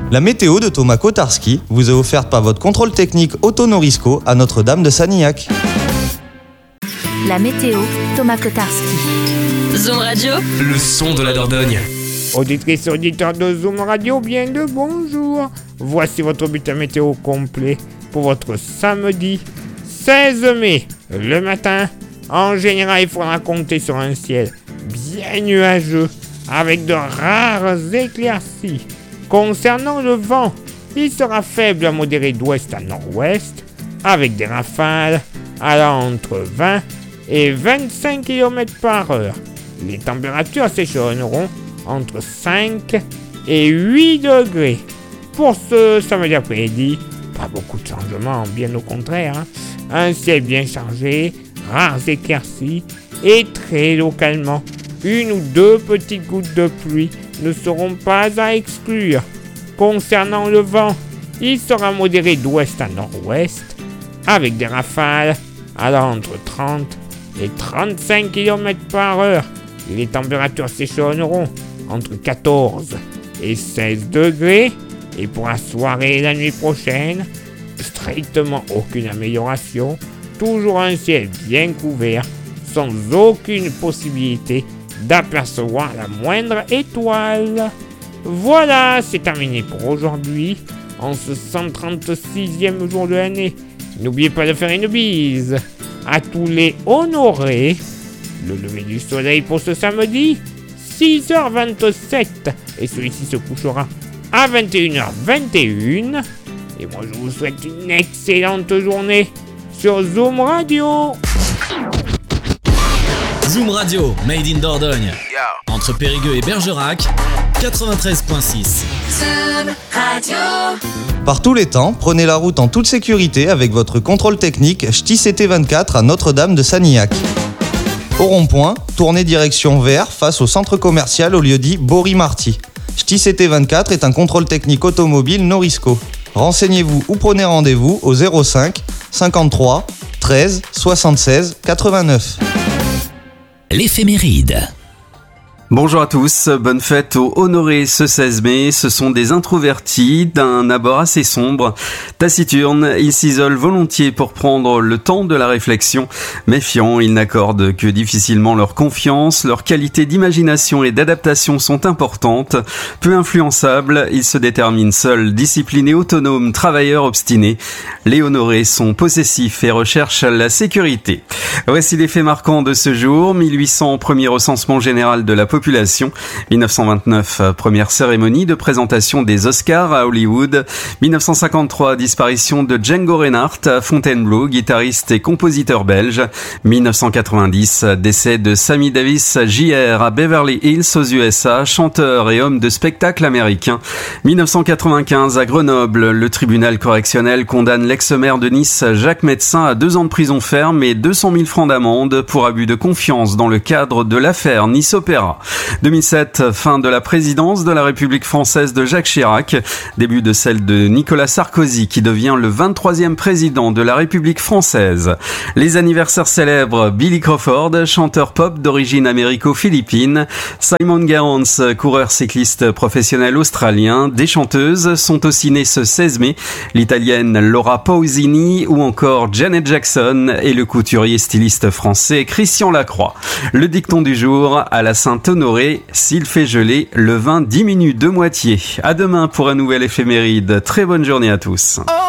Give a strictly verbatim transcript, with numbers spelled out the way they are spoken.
La météo de Thomas Kotarski vous est offerte par votre contrôle technique Auto Norisco à Notre-Dame de Sanilhac. La météo, Thomas Kotarski. Zoom Radio, le son de la Dordogne. Auditrices et auditeurs de Zoom Radio, bien le bonjour. Voici votre bulletin météo complet pour votre samedi seize mai. Le matin, en général, il faudra compter sur un ciel bien nuageux avec de rares éclaircies. Concernant le vent, il sera faible à modéré d'ouest à nord-ouest avec des rafales allant entre vingt et vingt-cinq kilomètres par heure. Les températures s'échelonneront entre cinq et huit degrés. Pour ce samedi après-midi, pas beaucoup de changements, bien au contraire. Hein. Un ciel bien chargé, rares éclaircies et très localement, une ou deux petites gouttes de pluie ne seront pas à exclure. Concernant le vent, il sera modéré d'ouest à nord-ouest avec des rafales allant entre trente et trente-cinq kilomètres par heure. Les températures s'échelonneront entre quatorze et seize degrés. Et pour la soirée et la nuit prochaine, strictement aucune amélioration. Toujours un ciel bien couvert, sans aucune possibilité d'apercevoir la moindre étoile. Voilà, c'est terminé pour aujourd'hui, en ce cent trente-sixième jour de l'année. N'oubliez pas de faire une bise à tous les honorés. Le lever du soleil pour ce samedi, six heures vingt-sept, et celui-ci se couchera à vingt et une heures vingt et une. Et moi je vous souhaite une excellente journée sur Zoom Radio. Zoom Radio, made in Dordogne. Entre Périgueux et Bergerac, quatre-vingt-treize virgule six. Zoom Radio. Par tous les temps, prenez la route en toute sécurité avec votre contrôle technique Ch'ti C T vingt-quatre à Notre-Dame de Sanilhac. Au rond-point, tournez direction vers face au centre commercial au lieu-dit Bory-Marty. Ch'ti C T vingt-quatre est un contrôle technique automobile Norisco. Renseignez-vous ou prenez rendez-vous au zéro cinq cinquante-trois treize soixante-seize quatre-vingt-neuf. L'éphéméride. Bonjour à tous, bonne fête aux honorés ce seize mai. Ce sont des introvertis d'un abord assez sombre. Taciturnes, ils s'isolent volontiers pour prendre le temps de la réflexion. Méfiants, ils n'accordent que difficilement leur confiance. Leurs qualités d'imagination et d'adaptation sont importantes. Peu influençables, ils se déterminent seuls, disciplinés, autonomes, travailleurs obstinés. Les honorés sont possessifs et recherchent la sécurité. Voici les faits marquants de ce jour. mille huit cents, premier recensement général de la population. dix-neuf cent vingt-neuf, première cérémonie de présentation des Oscars à Hollywood. dix-neuf cent cinquante-trois, disparition de Django Reinhardt à Fontainebleau, guitariste et compositeur belge. dix-neuf cent quatre-vingt-dix, décès de Sammy Davis J R à Beverly Hills aux U S A, chanteur et homme de spectacle américain. dix-neuf cent quatre-vingt-quinze, à Grenoble, le tribunal correctionnel condamne l'ex-maire de Nice Jacques Médecin à deux ans de prison ferme et deux cent mille francs d'amende pour abus de confiance dans le cadre de l'affaire Nice Opéra. deux mille sept, fin de la présidence de la République française de Jacques Chirac, début de celle de Nicolas Sarkozy qui devient le vingt-troisième président de la République française. Les anniversaires célèbres: Billy Crawford, chanteur pop d'origine américo-philippine, Simon Gerrans, coureur cycliste professionnel australien. Des chanteuses sont aussi nées ce seize mai, l'italienne Laura Pausini ou encore Janet Jackson et le couturier styliste français Christian Lacroix. Le dicton du jour: à la Saint-Honoré, s'il fait geler, le vin diminue de moitié. À demain pour un nouvel éphéméride. Très bonne journée à tous. Oh